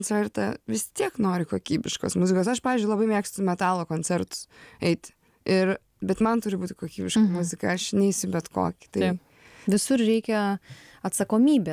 koncertą vis tiek nori kokybiškos muzikos. Aš, pavyzdžiui, labai mėgstu metalo koncertus eiti. Bet man turi būti kokybiška muzika, aš neįsiu bet kokį. Tai visur reikia atsakomybės.